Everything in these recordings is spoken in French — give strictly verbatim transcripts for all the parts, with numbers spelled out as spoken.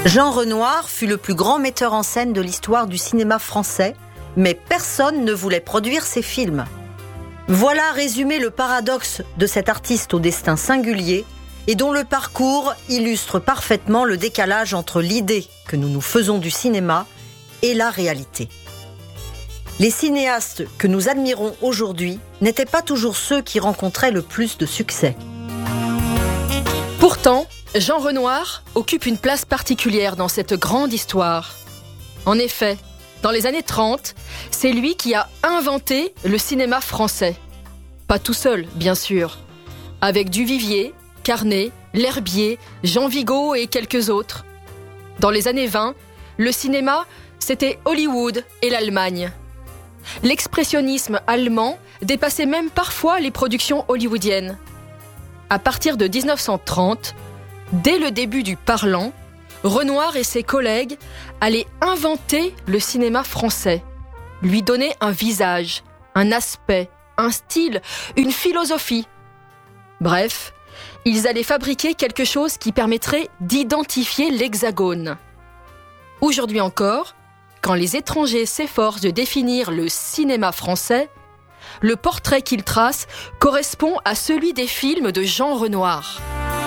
Jean Renoir fut le plus grand metteur en scène de l'histoire du cinéma français, mais personne ne voulait produire ses films. Voilà résumé le paradoxe de cet artiste au destin singulier et dont le parcours illustre parfaitement le décalage entre l'idée que nous nous faisons du cinéma et la réalité. Les cinéastes que nous admirons aujourd'hui n'étaient pas toujours ceux qui rencontraient le plus de succès. Pourtant, Jean Renoir occupe une place particulière dans cette grande histoire. En effet, dans les années trente, c'est lui qui a inventé le cinéma français. Pas tout seul, bien sûr. Avec Duvivier, Carnet, L'Herbier, Jean Vigo et quelques autres. Dans les années vingt, le cinéma, c'était Hollywood et l'Allemagne. L'expressionnisme allemand dépassait même parfois les productions hollywoodiennes. À partir de dix-neuf cent trente, dès le début du parlant, Renoir et ses collègues allaient inventer le cinéma français, lui donner un visage, un aspect, un style, une philosophie. Bref, ils allaient fabriquer quelque chose qui permettrait d'identifier l'Hexagone. Aujourd'hui encore, quand les étrangers s'efforcent de définir le cinéma français, le portrait qu'ils tracent correspond à celui des films de Jean Renoir.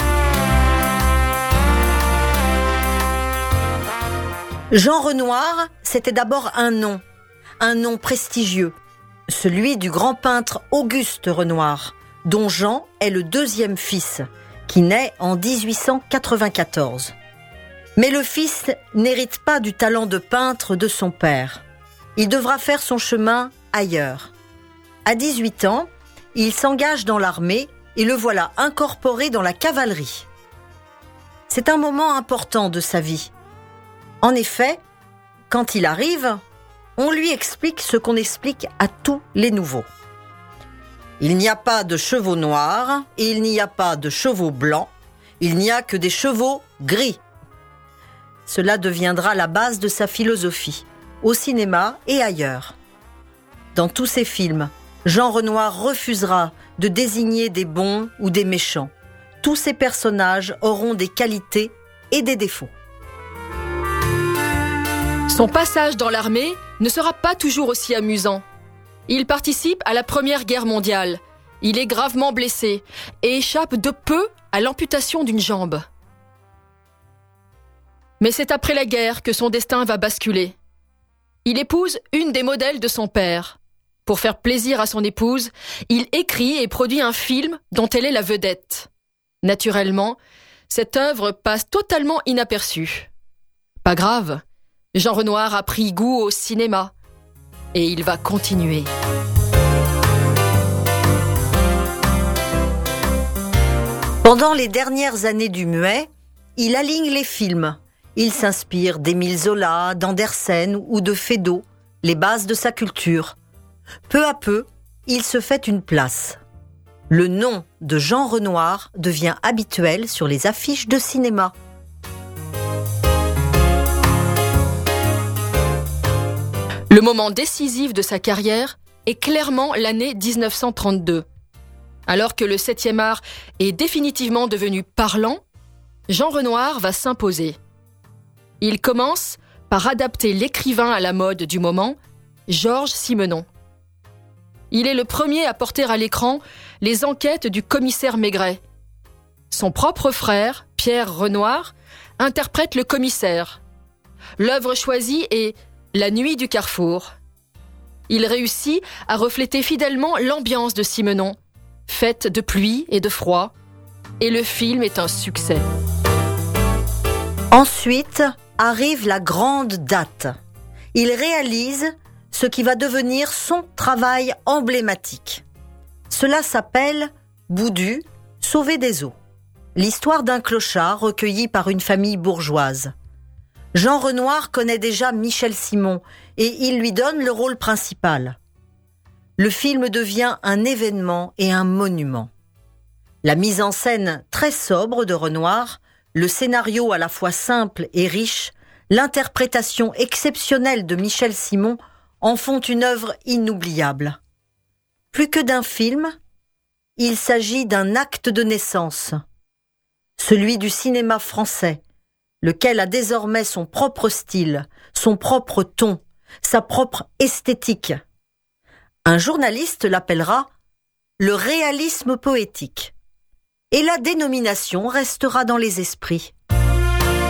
Jean Renoir, c'était d'abord un nom, un nom prestigieux, celui du grand peintre Auguste Renoir, dont Jean est le deuxième fils, qui naît en dix-huit cent quatre-vingt-quatorze. Mais le fils n'hérite pas du talent de peintre de son père. Il devra faire son chemin ailleurs. À dix-huit ans, il s'engage dans l'armée et le voilà incorporé dans la cavalerie. C'est un moment important de sa vie. En effet, quand il arrive, on lui explique ce qu'on explique à tous les nouveaux. Il n'y a pas de chevaux noirs et il n'y a pas de chevaux blancs, il n'y a que des chevaux gris. Cela deviendra la base de sa philosophie, au cinéma et ailleurs. Dans tous ses films, Jean Renoir refusera de désigner des bons ou des méchants. Tous ses personnages auront des qualités et des défauts. Son passage dans l'armée ne sera pas toujours aussi amusant. Il participe à la Première Guerre mondiale. Il est gravement blessé et échappe de peu à l'amputation d'une jambe. Mais c'est après la guerre que son destin va basculer. Il épouse une des modèles de son père. Pour faire plaisir à son épouse, il écrit et produit un film dont elle est la vedette. Naturellement, cette œuvre passe totalement inaperçue. Pas grave, Jean Renoir a pris goût au cinéma et il va continuer. Pendant les dernières années du muet, il aligne les films. Il s'inspire d'Émile Zola, d'Andersen ou de Feydeau, les bases de sa culture. Peu à peu, il se fait une place. Le nom de Jean Renoir devient habituel sur les affiches de cinéma. Le moment décisif de sa carrière est clairement l'année dix-neuf cent trente-deux. Alors que le septième art est définitivement devenu parlant, Jean Renoir va s'imposer. Il commence par adapter l'écrivain à la mode du moment, Georges Simenon. Il est le premier à porter à l'écran les enquêtes du commissaire Maigret. Son propre frère, Pierre Renoir, interprète le commissaire. L'œuvre choisie est La nuit du Carrefour. Il réussit à refléter fidèlement l'ambiance de Simenon, faite de pluie et de froid, et le film est un succès. Ensuite arrive la grande date. Il réalise ce qui va devenir son travail emblématique. Cela s'appelle Boudu, sauvé des eaux. L'histoire d'un clochard recueilli par une famille bourgeoise. Jean Renoir connaît déjà Michel Simon et il lui donne le rôle principal. Le film devient un événement et un monument. La mise en scène très sobre de Renoir, le scénario à la fois simple et riche, l'interprétation exceptionnelle de Michel Simon en font une œuvre inoubliable. Plus que d'un film, il s'agit d'un acte de naissance, celui du cinéma français, lequel a désormais son propre style, son propre ton, sa propre esthétique. Un journaliste l'appellera le réalisme poétique. Et la dénomination restera dans les esprits.